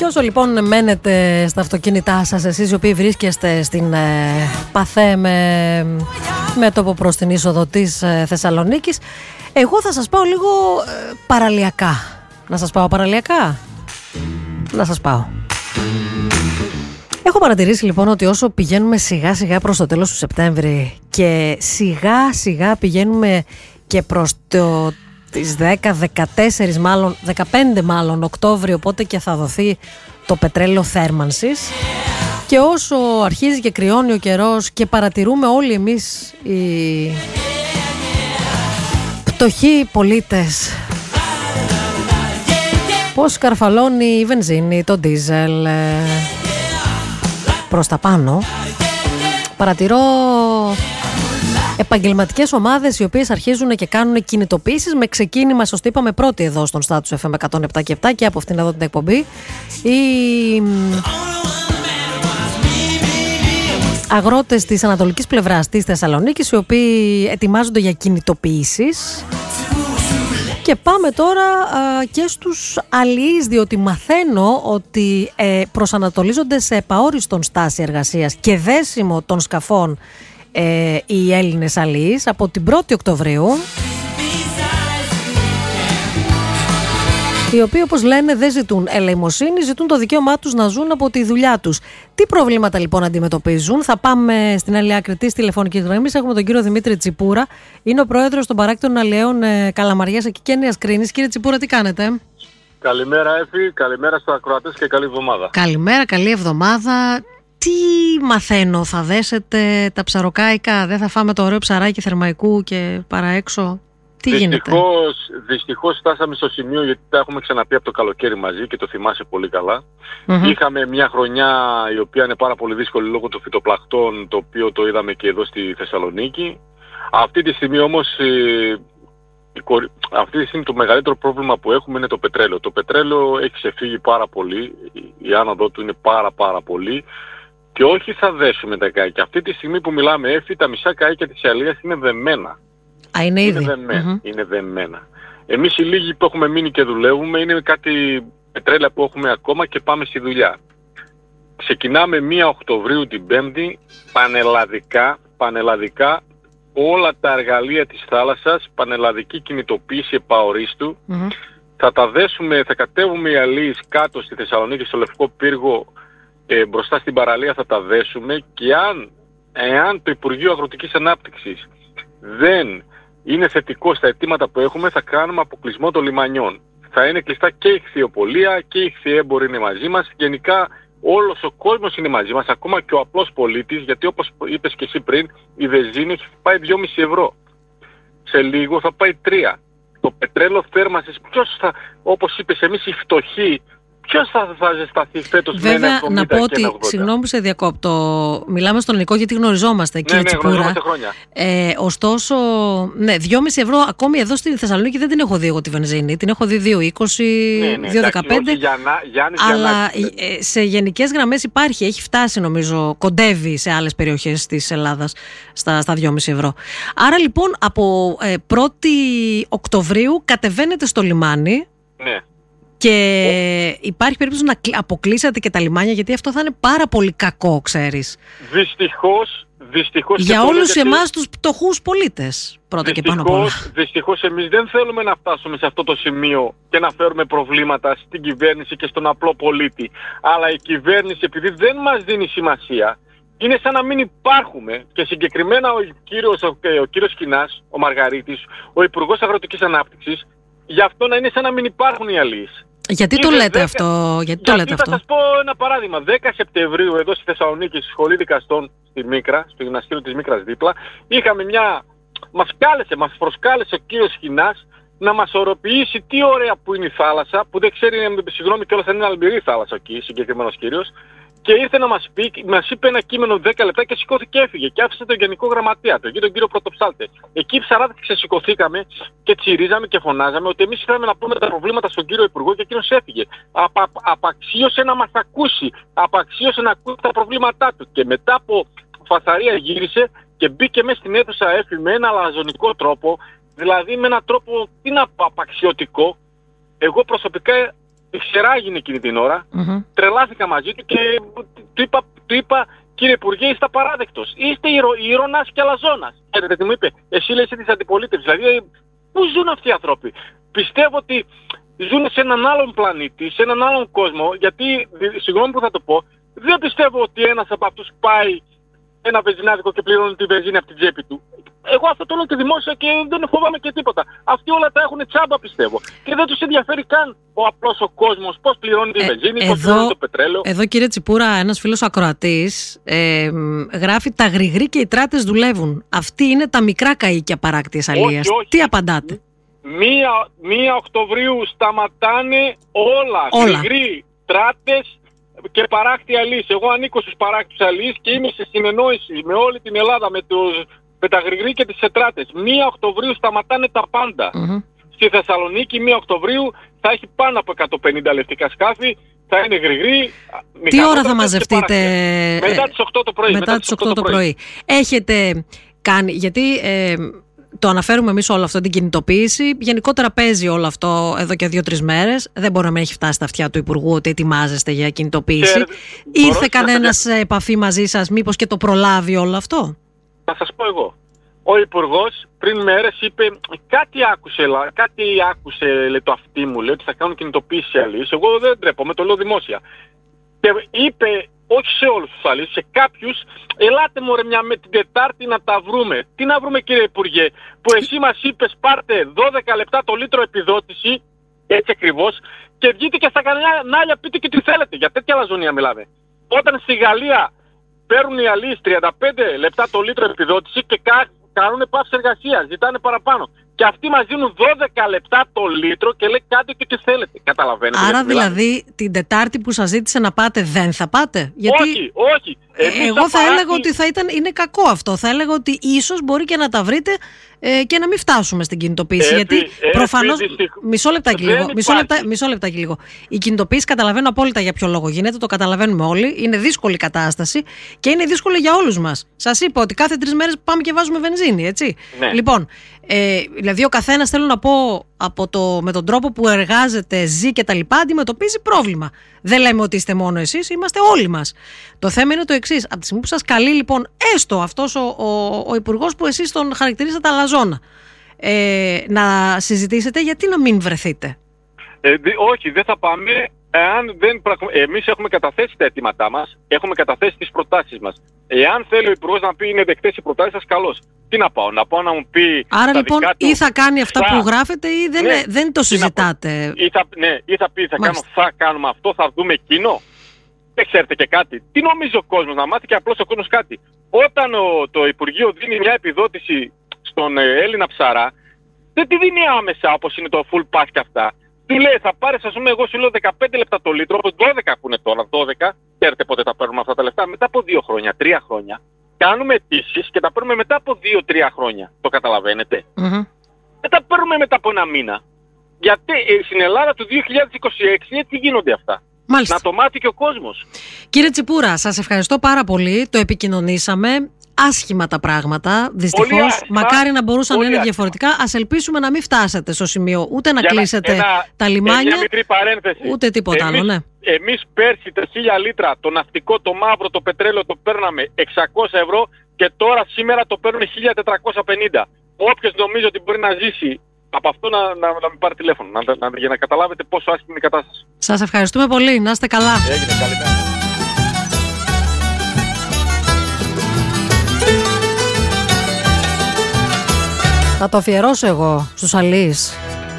όσο λοιπόν μένετε στα αυτοκίνητά σας, εσείς οι οποίοι βρίσκεστε στην ΠΑΘΕ με τόπο προς την είσοδο της Θεσσαλονίκης, εγώ θα σας πάω λίγο παραλιακά. Να σας πάω παραλιακά? Να σας πάω. Έχω παρατηρήσει λοιπόν ότι όσο πηγαίνουμε σιγά σιγά προς το τέλος του Σεπτέμβρη και σιγά σιγά πηγαίνουμε και προς τις 10, 14 μάλλον, 15 μάλλον Οκτώβριο, οπότε και θα δοθεί το πετρέλαιο θέρμανσης, και όσο αρχίζει και κρυώνει ο καιρός και παρατηρούμε όλοι εμείς οι πτωχοί πολίτες πώς καρφαλώνει η βενζίνη, το ντίζελ προς τα πάνω, παρατηρώ επαγγελματικές ομάδες οι οποίες αρχίζουν και κάνουν κινητοποίησεις, με ξεκίνημα, σωστή είπαμε, πρώτη εδώ στον Status FM 107 και 7 και από αυτήν εδώ την εκπομπή, οι αγρότες της ανατολικής πλευράς της Θεσσαλονίκης, οι οποίοι ετοιμάζονται για κινητοποιήσεις. Και πάμε τώρα και στους αλληλείς, διότι μαθαίνω ότι προσανατολίζονται σε επαόριστον στάση εργασίας και δέσιμο των σκαφών οι Έλληνες αλληλείς από την 1η Οκτωβρίου, οι οποίοι, όπως λένε, δεν ζητούν ελεημοσύνη, ζητούν το δικαίωμά τους να ζουν από τη δουλειά τους. Τι προβλήματα λοιπόν αντιμετωπίζουν? Θα πάμε στην άλλη άκρη της τηλεφωνικής γραμμής. Έχουμε τον κύριο Δημήτρη Τσιπούρα, είναι ο πρόεδρος των παράκτων αλλιέων Καλαμαριάς εκεί και Νέας Κρίνης. Κύριε Τσιπούρα, τι κάνετε? Καλημέρα Εφη, καλημέρα στους ακροατές και καλή εβδομάδα. Καλημέρα, καλή εβδομάδα. Τι μαθαίνω, θα δέσετε τα ψαροκάικα, δεν θα φάμε το ωραίο ψαράκι θερμαϊκού και παραέξω? Τι γίνεται? Δυστυχώς φτάσαμε στο σημείο, γιατί τα έχουμε ξαναπεί από το καλοκαίρι μαζί και το θυμάσαι πολύ καλά. Είχαμε μια χρονιά η οποία είναι πάρα πολύ δύσκολη λόγω του φυτοπλακτών, το οποίο το είδαμε και εδώ στη Θεσσαλονίκη. Αυτή τη στιγμή όμως, αυτή τη στιγμή το μεγαλύτερο πρόβλημα που έχουμε είναι το πετρέλαιο. Το πετρέλαιο έχει ξεφύγει πάρα πολύ, η άνοδο του είναι πάρα πολύ. Και όχι θα δέσουμε τα καίκια. Αυτή τη στιγμή που μιλάμε, Εφη, τα μισά καίκια της αλίας είναι δεμένα. Είναι ήδη. Είναι δεμένα. Εμείς οι λίγοι που έχουμε μείνει και δουλεύουμε είναι κάτι πετρέλαια που έχουμε ακόμα και πάμε στη δουλειά. Ξεκινάμε 1 Οκτωβρίου την 5η, πανελλαδικά όλα τα εργαλεία της θάλασσας, πανελλαδική κινητοποίηση επαορίστου. Θα τα δέσουμε, θα κατέβουμε οι αλίες κάτω στη Θεσσαλονίκη, στο Λευκό Πύργο, μπροστά στην παραλία θα τα δέσουμε, και εάν το Υπουργείο Αγροτικής Ανάπτυξης δεν είναι θετικό στα αιτήματα που έχουμε, θα κάνουμε αποκλεισμό των λιμανιών. Θα είναι κλειστά και η ηχθειοπολία και οι ηχθιέμποροι είναι μαζί μας. Γενικά όλος ο κόσμος είναι μαζί μας, ακόμα και ο απλός πολίτης, γιατί όπως είπες και εσύ πριν, η βενζίνη έχει πάει 2,5 ευρώ. Σε λίγο θα πάει 3. Το πετρέλαιο θέρμανσης, όπως είπες εμείς οι φτωχοί, ποιος θα ζεσταθεί φέτος? Βέβαια, να πω ότι, συγγνώμη που σε διακόπτω, μιλάμε στον ελληνικό γιατί γνωριζόμαστε, κύριε Τσιπούρα. Ωστόσο, ναι, 2,5 ευρώ ακόμη εδώ στη Θεσσαλονίκη δεν την έχω δει εγώ τη βενζίνη. Την έχω δει 2,20, 2,15. Αλλά σε γενικές γραμμές υπάρχει, έχει φτάσει νομίζω, κοντεύει σε άλλες περιοχές της Ελλάδας στα 2,5 ευρώ. Άρα λοιπόν από 1η Οκτωβρίου κατεβαίνετε στο λιμάνι. Ναι. Και υπάρχει περίπτωση να αποκλείσετε και τα λιμάνια, γιατί αυτό θα είναι πάρα πολύ κακό, ξέρεις. Δυστυχώς. Για όλους εμάς τους πτωχούς πολίτες, πρώτα και πάνω απ' όλα. Δυστυχώς εμείς δεν θέλουμε να φτάσουμε σε αυτό το σημείο και να φέρουμε προβλήματα στην κυβέρνηση και στον απλό πολίτη. Αλλά η κυβέρνηση, επειδή δεν μας δίνει σημασία, είναι σαν να μην υπάρχουμε, και συγκεκριμένα ο κύριος Κινάς, ο Μαργαρίτης, ο Υπουργός Αγροτικής Ανάπτυξης, γι' αυτό να είναι σαν να μην υπάρχουν οι αλίες. Γιατί το λέτε αυτό? Γιατί θα σας πω ένα παράδειγμα. 10 Σεπτεμβρίου εδώ στη Θεσσαλονίκη, στη Σχολή Δικαστών στη Μίκρα, στο γυμναστήριο της Μίκρας δίπλα, είχαμε μας προσκάλεσε ο κύριος Χινάς να μας οροποιήσει τι ωραία που είναι η θάλασσα, που δεν ξέρει, συγγνώμη κιόλας, αν είναι αλμπηρή θάλασσα εκεί, συγκεκριμένος κύριος. Και ήρθε να μας είπε ένα κείμενο 10 λεπτά και σηκώθηκε και έφυγε. Και άφησε τον Γενικό Γραμματέα, τον κύριο Πρωτοψάλτε. Εκεί οι ψαράδες ξεσηκωθήκαμε και τσιρίζαμε και φωνάζαμε ότι εμείς ήθελαμε να πούμε τα προβλήματα στον κύριο Υπουργό και εκείνος έφυγε. Απαξίωσε να μας ακούσει. Απαξίωσε να ακούσει τα προβλήματά του. Και μετά από φασαρία γύρισε και μπήκε μέσα στην αίθουσα με ένα αλαζονικό τρόπο. Δηλαδή με έναν τρόπο, τι να πω, απαξιωτικό. Εγώ προσωπικά ξεράγινε εκείνη την ώρα, τρελάθηκα μαζί του και του είπα κύριε Υπουργέ, είστε απαράδεκτος, είστε ήρωνας και αλαζόνας. Ξέρετε τι μου είπε, εσύ λέει είσαι της αντιπολίτευσης, δηλαδή πού ζουν αυτοί οι άνθρωποι? Πιστεύω ότι ζουν σε έναν άλλον πλανήτη, σε έναν άλλον κόσμο, γιατί, συγγνώμη που θα το πω, δεν πιστεύω ότι ένας από αυτούς πάει ένα βενζινάδικο και πληρώνει τη βενζίνη από την τσέπη του. Εγώ αυτό το λέω και δημόσια και δεν φοβάμαι και τίποτα. Αυτοί όλα τα έχουν τσάμπα, πιστεύω. Και δεν τους ενδιαφέρει καν ο απλός ο κόσμος πώς πληρώνει τη βενζίνη, πώς πληρώνει το πετρέλαιο. Εδώ, κύριε Τσιπούρα, ένας φίλος ακροατής γράφει: τα γρηγροί και οι τράτες δουλεύουν. Αυτοί είναι τα μικρά καΐκια παράκτιες αλίας. Τι απαντάτε? 1 Οκτωβρίου σταματάνε όλα. Γρηγροί, τράτες και παράκτη αλής. Εγώ ανήκω στους παράκτους αλής και είμαι σε συνεννόηση με όλη την Ελλάδα, με τα γρηγροί και τις ετράτες. 1 Οκτωβρίου σταματάνε τα πάντα. Στη Θεσσαλονίκη 1 Οκτωβρίου θα έχει πάνω από 150 λευτικά σκάφη, θα είναι γρηγροί. Τι ώρα θα μαζευτείτε? Μετά τις 8 το πρωί. Μετά τις 8 το πρωί. Έχετε κάνει, γιατί το αναφέρουμε εμείς όλο αυτό, την κινητοποίηση. Γενικότερα παίζει όλο αυτό εδώ και 2-3 μέρες. Δεν μπορεί να μην έχει φτάσει στα αυτιά του Υπουργού ότι ετοιμάζεστε για κινητοποίηση. Ήρθε κανένας σε επαφή μαζί σας, μήπως και το προλάβει όλο αυτό? Θα σας πω εγώ. Ο Υπουργός πριν μέρες είπε κάτι άκουσε λέει, το αυτί μου, λέει ότι θα κάνουν κινητοποίηση αλείς. Εγώ δεν τρέπομαι, το λέω δημόσια. Και είπε, όχι σε όλους τους αλείς, σε κάποιους, ελάτε μωρέ με την Τετάρτη να τα βρούμε. Τι να βρούμε κύριε Υπουργέ, που εσύ μας είπες πάρτε 12 λεπτά το λίτρο επιδότηση, έτσι ακριβώς, και βγείτε και στα κανάλια πείτε και τι θέλετε. Για τέτοια λαζονία μιλάμε. Όταν στη Γαλλία παίρνουν οι αλείς 35 λεπτά το λίτρο επιδότηση και κάνουν πάυση εργασίας, ζητάνε παραπάνω. Και αυτοί μας δίνουν 12 λεπτά το λίτρο και λέει κάντε και τι θέλετε. Καταλαβαίνετε? Άρα δηλαδή την Τετάρτη που σας ζήτησε να πάτε δεν θα πάτε? Γιατί όχι. Εγώ θα έλεγα ότι είναι κακό αυτό. Θα έλεγα ότι ίσως μπορεί και να τα βρείτε και να μην φτάσουμε στην κινητοποίηση. Γιατί προφανώς. Μισό λεπτάκι λίγο. Η κινητοποίηση καταλαβαίνω απόλυτα για ποιο λόγο γίνεται. Το καταλαβαίνουμε όλοι. Είναι δύσκολη κατάσταση και είναι δύσκολη για όλους μας. Σας είπα ότι κάθε 3 μέρες πάμε και βάζουμε βενζίνη, έτσι. Ναι. Λοιπόν, δηλαδή ο καθένας, θέλω να πω, με τον τρόπο που εργάζεται, ζει και τα λοιπά, αντιμετωπίζει πρόβλημα. Δεν λέμε ότι είστε μόνο εσείς, είμαστε όλοι μας. Το θέμα είναι το εξής. Από τη στιγμή που σας καλεί λοιπόν έστω αυτός ο υπουργός που εσείς τον χαρακτηρίσατε αλαζόνα, να συζητήσετε, γιατί να μην βρεθείτε? Όχι, δεν θα πάμε. Εμείς έχουμε καταθέσει τα αιτήματά μας, έχουμε καταθέσει τις προτάσεις μας. Εάν θέλει ο Υπουργός να πει είναι δεκτές οι προτάσεις σας, καλώς. Τι να πάω να μου πει. Άρα λοιπόν ή θα κάνει αυτά που γράφετε ή δεν το συζητάτε. Ή θα πει θα κάνουμε αυτό, θα δούμε εκείνο. Δεν ξέρετε και κάτι. Τι νομίζει ο κόσμος? Να μάθει και απλώς ο κόσμος κάτι. Όταν το Υπουργείο δίνει μια επιδότηση στον Έλληνα ψαρά, δεν τη δίνει άμεσα όπως είναι το full pass και αυτά. Του λέει θα πάρεις, ας πούμε, εγώ σου λέω 15 λεπτά το λίτρο, όπως 12 που είναι τώρα, 12. Ξέρετε πότε τα παίρνουμε αυτά τα λεφτά? Μετά από 2 χρόνια, 3 χρόνια. Κάνουμε αιτήσεις και τα παίρνουμε μετά από 2-3 χρόνια. Το καταλαβαίνετε? Δεν τα παίρνουμε μετά από 1 μήνα. Γιατί στην Ελλάδα του 2026 έτσι γίνονται αυτά. Μάλιστα. Να το μάθει και ο κόσμος. Κύριε Τσιπούρα, σας ευχαριστώ πάρα πολύ. Το επικοινωνήσαμε. Άσχημα τα πράγματα, δυστυχώς. Μακάρι να μπορούσαν να είναι διαφορετικά. Ας ελπίσουμε να μην φτάσετε στο σημείο ούτε να κλείσετε τα λιμάνια, μια μικρή παρένθεση, ούτε τίποτα άλλο. Ναι. Εμείς πέρσι τα 1000 λίτρα το ναυτικό, το μαύρο, το πετρέλαιο το παίρναμε 600 ευρώ και τώρα σήμερα το παίρνουν 1450. Όποιος νομίζει ότι μπορεί να ζήσει από αυτό να μην πάρει τηλέφωνο, για να καταλάβετε πόσο άσχημη είναι η κατάσταση. Σας ευχαριστούμε πολύ. Να είστε καλά. Έγινε, καλημέρα. Θα το αφιερώσω εγώ στους αλείς.